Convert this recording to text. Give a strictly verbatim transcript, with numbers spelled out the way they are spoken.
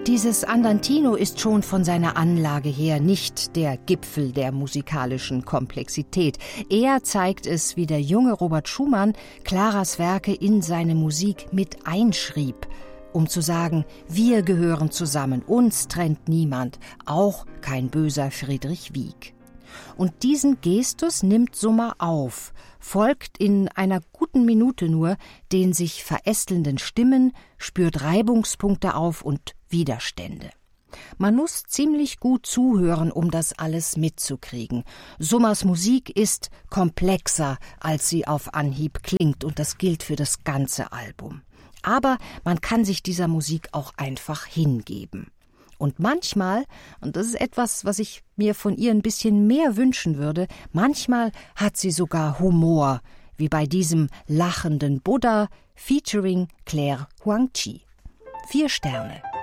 Dieses Andantino ist schon von seiner Anlage her nicht der Gipfel der musikalischen Komplexität. Er zeigt es, wie der junge Robert Schumann Claras Werke in seine Musik mit einschrieb, um zu sagen, wir gehören zusammen, uns trennt niemand, auch kein böser Friedrich Wieck. Und diesen Gestus nimmt Summer auf, folgt in einer guten Minute nur den sich verästelnden Stimmen, spürt Reibungspunkte auf und Widerstände. Man muss ziemlich gut zuhören, um das alles mitzukriegen. Summers Musik ist komplexer, als sie auf Anhieb klingt, und das gilt für das ganze Album. Aber man kann sich dieser Musik auch einfach hingeben. Und manchmal, und das ist etwas, was ich mir von ihr ein bisschen mehr wünschen würde, manchmal hat sie sogar Humor, wie bei diesem lachenden Buddha featuring Claire Huangqi. Vier Sterne.